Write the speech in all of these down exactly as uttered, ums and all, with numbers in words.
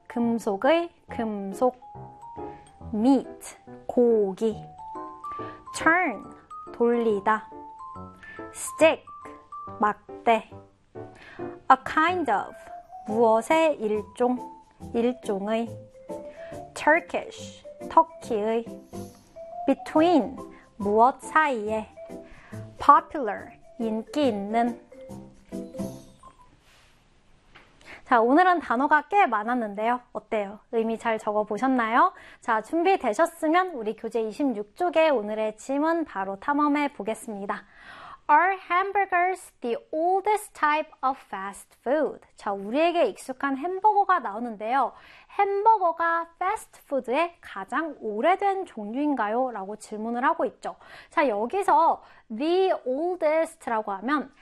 금속의 금속. meat, 고기. turn, 돌리다. stick, 막대. a kind of, 무엇의 일종, 일종의. Turkish, 터키의. between, 무엇 사이에. popular, 인기 있는. 자, 오늘은 단어가 꽤 많았는데요. 어때요? 의미 잘 적어보셨나요? 자, 준비되셨으면 우리 교재 이십육 쪽에 오늘의 질문 바로 탐험해 보겠습니다. Are hamburgers the oldest type of fast food? 자, 우리에게 익숙한 햄버거가 나오는데요. 햄버거가 패스트푸드의 가장 오래된 종류인가요? 라고 질문을 하고 있죠. 자, 여기서 the oldest라고 하면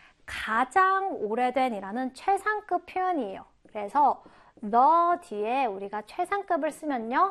가장 오래된 이라는 최상급 표현이에요. 그래서 the 뒤에 우리가 최상급을 쓰면요.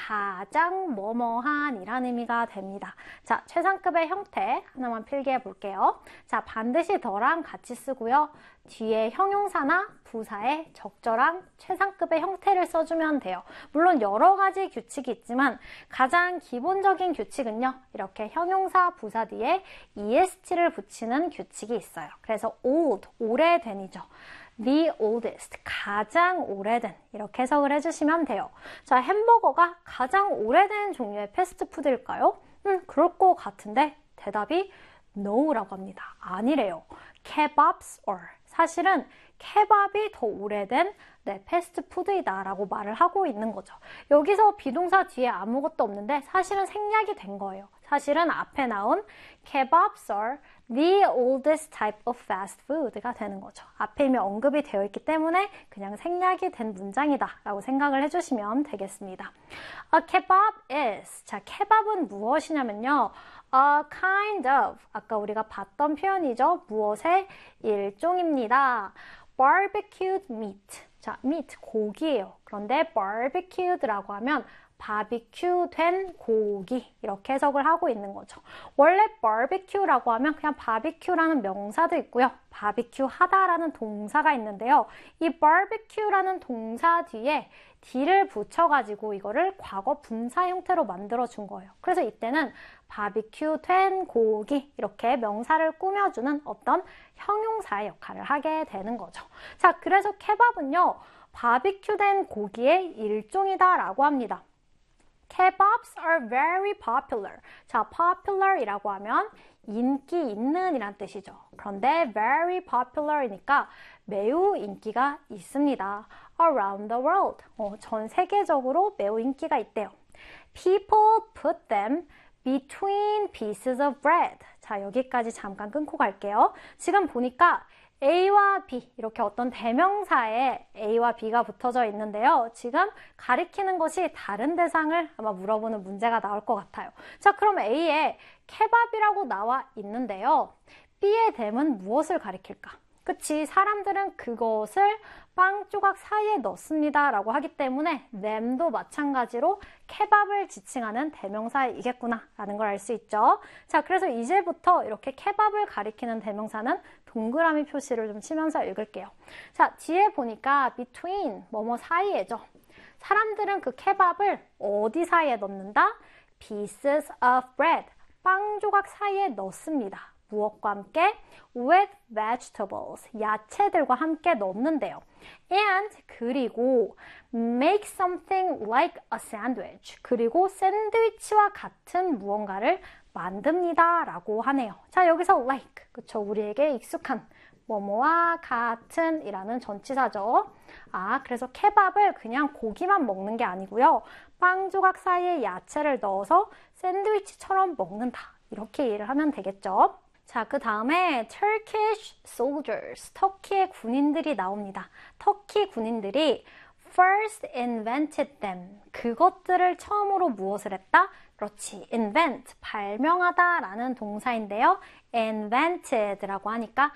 가장 뭐뭐한 이라는 의미가 됩니다. 자, 최상급의 형태 하나만 필기해 볼게요. 자, 반드시 더랑 같이 쓰고요. 뒤에 형용사나 부사에 적절한 최상급의 형태를 써주면 돼요. 물론 여러 가지 규칙이 있지만 가장 기본적인 규칙은요. 이렇게 형용사, 부사 뒤에 이에스티를 붙이는 규칙이 있어요. 그래서 old, 오래된이죠. the oldest, 가장 오래된 이렇게 해석을 해주시면 돼요. 자, 햄버거가 가장 오래된 종류의 패스트푸드일까요? 음, 그럴 것 같은데 대답이 no라고 합니다. 아니래요. kebabs are. 사실은 케밥이 더 오래된 네, 패스트푸드이다 라고 말을 하고 있는 거죠. 여기서 비동사 뒤에 아무것도 없는데 사실은 생략이 된 거예요. 사실은 앞에 나온 kebabs are the oldest type of fast food가 되는 거죠. 앞에 이미 언급이 되어 있기 때문에 그냥 생략이 된 문장이다 라고 생각을 해주시면 되겠습니다. A kebab is, 자, 케밥은 무엇이냐면요. A kind of, 아까 우리가 봤던 표현이죠. 무엇의 일종입니다. barbecued meat, 자, meat, 고기예요. 그런데 barbecued라고 하면 바비큐 된 고기 이렇게 해석을 하고 있는 거죠. 원래 barbecue라고 하면 그냥 바비큐라는 명사도 있고요. 바비큐 하다라는 동사가 있는데요. 이 barbecue라는 동사 뒤에 d를 붙여가지고 이거를 과거 분사 형태로 만들어준 거예요. 그래서 이때는 바비큐 된 고기 이렇게 명사를 꾸며주는 어떤 형용사의 역할을 하게 되는 거죠. 자, 그래서 케밥은요. 바비큐 된 고기의 일종이다 라고 합니다. Kebabs are very popular. 자, popular이라고 하면 인기 있는 이란 뜻이죠. 그런데 very popular이니까 매우 인기가 있습니다. Around the world. 어, 전 세계적으로 매우 인기가 있대요. People put them between pieces of bread. 자, 여기까지 잠깐 끊고 갈게요. 지금 보니까 A와 B 이렇게 어떤 대명사에 A와 B가 붙어져 있는데요. 지금 가리키는 것이 다른 대상을 아마 물어보는 문제가 나올 것 같아요. 자, 그럼 A에 케밥이라고 나와 있는데요. B의 댐은 무엇을 가리킬까? 그치, 사람들은 그것을 빵 조각 사이에 넣습니다 라고 하기 때문에 them도 마찬가지로 케밥을 지칭하는 대명사이겠구나 라는 걸 알 수 있죠. 자, 그래서 이제부터 이렇게 케밥을 가리키는 대명사는 동그라미 표시를 좀 치면서 읽을게요. 자, 뒤에 보니까 between, 뭐뭐 사이에죠. 사람들은 그 케밥을 어디 사이에 넣는다? pieces of bread, 빵 조각 사이에 넣습니다. 무엇과 함께? with vegetables, 야채들과 함께 넣는데요. and, 그리고 make something like a sandwich, 그리고 샌드위치와 같은 무언가를 만듭니다 라고 하네요. 자, 여기서 like, 그쵸, 우리에게 익숙한 뭐뭐와 같은 이라는 전치사죠. 아, 그래서 케밥을 그냥 고기만 먹는 게 아니고요. 빵 조각 사이에 야채를 넣어서 샌드위치처럼 먹는다. 이렇게 이해를 하면 되겠죠. 자, 그 다음에 Turkish soldiers, 터키의 군인들이 나옵니다. 터키 군인들이 first invented them, 그것들을 처음으로 무엇을 했다? 그렇지, invent, 발명하다 라는 동사인데요. invented라고 하니까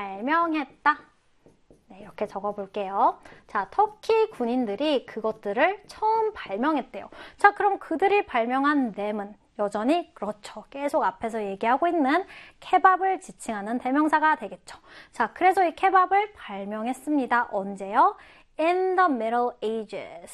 발명했다. 네, 이렇게 적어볼게요. 자, 터키 군인들이 그것들을 처음 발명했대요. 자, 그럼 그들이 발명한 them은 여전히 그렇죠. 계속 앞에서 얘기하고 있는 케밥을 지칭하는 대명사가 되겠죠. 자, 그래서 이 케밥을 발명했습니다. 언제요? In the Middle Ages.